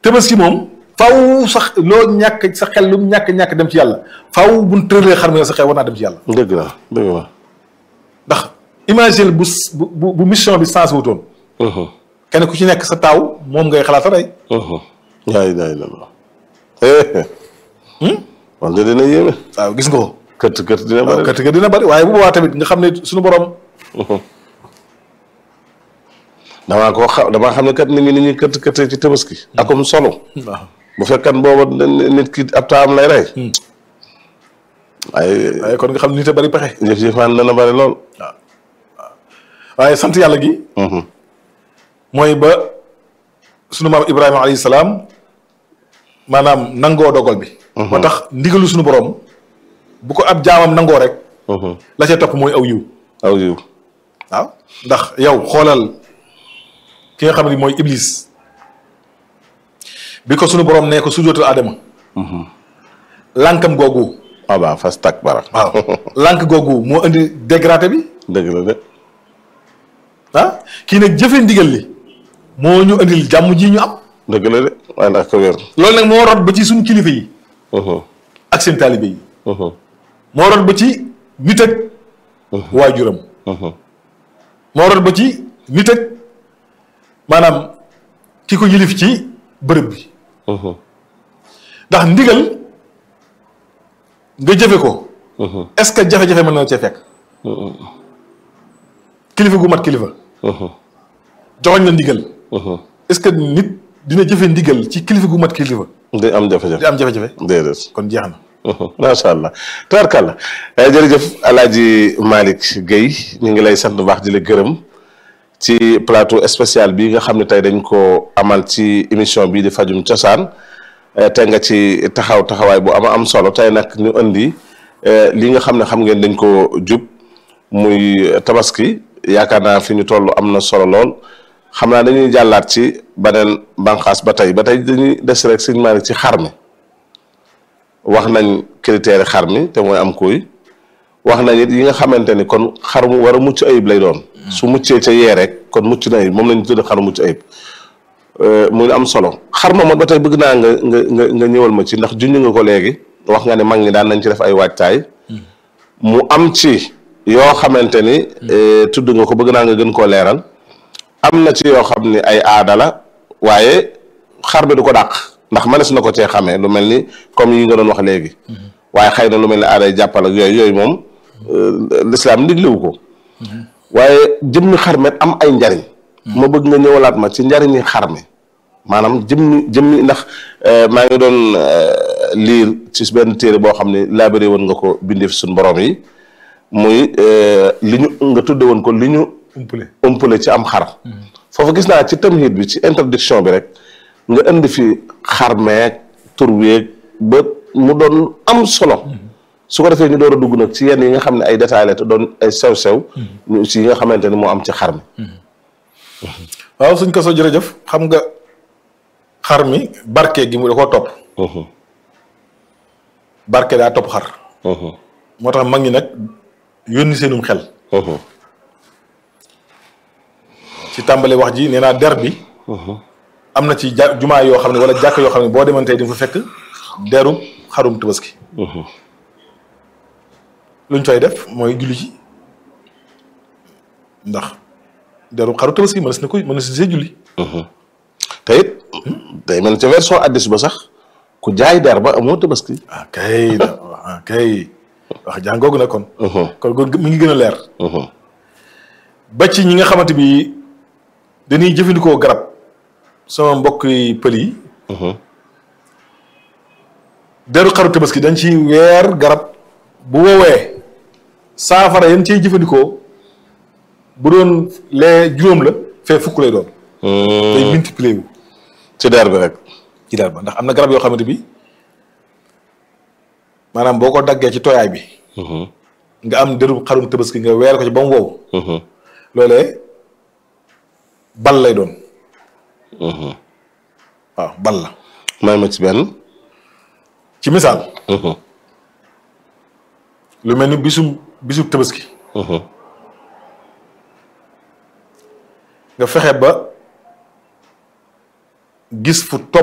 tabaski moom faaw sax loo ñàkk sa xel lu ñàkk dem ci yàlla faaw bu ñu tëralee xar mi sa xel war naa dem ci yàlla. dëgg la dëgg la. ndax imagine bu mission bi sens wutoon. kenn ku ci nekk sa taaw moom ngay xalaat rey. yaay la. wala dina yéeme. waaw gis nga ko. kët dina bëri kët dina bëri waaye bu boobaa tamit nga xam ne suñu borom. damaa xam ne kat nit ñi kët ci tabaski. akum solo. waaw bu fekkan booba nit ki ab taam lay rey. waaye kon nga xam ne nit a bëri pexe. jëf-jëfaan dana bëri lool. waaw waaye sant yàlla gi. mooy ba sunu maam Ibrahima alayhi salaam maanaam nangoo dogal bi. moo tax ndigalu sunu borom bu ko ab jaamam nangoo rek. la ca topp mooy aw yiw. waaw ndax yow xoolal ki nga xam ne mooy Iblis bi ko sunu borom nee ko sujootal Adama. lànkam googu. waaw fas tak bara. waaw lànk googu moo indi dégradé bi. dëgg la de. kii nag jëfe ndigal li moo ñu indil jàmm ji ñu am. dëgg la de waaye ndax ko wér. loolu nag moo rot ba ci suñu kilifa yi. ak seen taalibe yi. moo rot ba ci nit ak waajuram. moo rot ba ci nit ak maanaam ki ko yilif ci bërëb bi. ndax ndigal nga jëfe ko. est-ce que jafe-jafe mën na cee fekk. kilifa gu mat kilifa. joxoñ la ndigal. est-ce que nit dina jëfe ndigal ci kilifa gu mat kilifa. day am jafe-jafe day am jafe-jafe. déedéet kon jeex na. macha allah tabarkàlla jërëjëf El Hadj Malick Guèye ñu ngi lay sant bu baax di la gërëm ci plateau spécial bi nga xam ne tey dañ ko amal ci émission bii di fajum cosaan te nga ci taxawaay bu am solo tey nag ñu indi li nga xam ne xam ngeen dañ ko jub muy tabaski yaakaar naa fi ñu toll am na solo lool xam naa dañuy jàllaat ci beneen bànqaas ba tey dañuy des rek sëñ Malick ci xar mi. wax nañ critère xar mi te mooy am kuy wax nañ it yi nga xamante ni kon xar mu war a mucc ayib lay doon. su muccee ca yee rek kon mucc na ayib moom lañu tuddee xaru mucc ayib muy am solo xar moom ba tey bëgg naa nga ñëwal ma ci ndax junj nga ko léegi wax nga ne mag ñi daan nañ ci def ay waajtaay. mu am ci yoo xamante ni. tudd nga ko bëgg naa nga gën koo leeral. am na ci yoo xam ni ay aada la waaye xar bi du ko dàq. ndax mënees na ko cee xamee lu mel ni comme yi nga doon wax léegi. waaye xëy na lu mel ni aaday jàppal ak yooyu moom lislaam ndigliwu ko. waaye jëmmi xarmet am ay njariñ. ma bëgg nga ñëwalaat ma ci njariñi xarme maanaam jëmmi ndax maa ngi doon liir ci benn téere boo xam ne laabare woon nga ko bindee fi suñu borom yi muy li ñu nga tudde woon ko li ñu. umpule ci am xar. foofu gis naa ci tamhid bi ci introduction bi rek. nga indi fi xarmeeg turweeg ba mu doon am solo su ko defee ñu door a dugg nag ci yenn yi nga xam ne ay détails la te doon ay sew-sew ñu ci yi nga xamante ni moo am ci xar mi waaw suñ ko soo jërëjëf xam nga xar mi barke gi mu da koo topp barke daa topp xar moo tax mag ñi nag yónni seenum xel ci tàmbali wax ji nee naa der bi am na ci jumaa yoo xam ne wala jàkk yoo xam ne boo demantee di fa fekk deru xarum tabaski luñ fay def mooy julli ci ndax deru xaru tabaski mën na si see julli te it day mel ca version addis ba sax ku jaay der ba amoo tabaski kay wax jàngoogu na kon mi ngi gën a leer ba ci ñi nga xamante bi dañuy jëfandikoo garab sama mbokk yi pël yi deru xaru tabaski dañ ci weer garab bu woowee saafara yan ciy jëfandikoo bu doon lee juróom la fee fukk lay doon day multiplier wu ci der bi rek ci der ba ndax am na garab yoo xamante bi maanaam boo ko daggee ci tooyaay bi nga am deru xarum tabaski nga weer ko ci ba mu wow loolee bal lay doon waaw bal la may ma ci benn ci misaal lu mel ni bisu tabaski nga fexe ba gis fu topp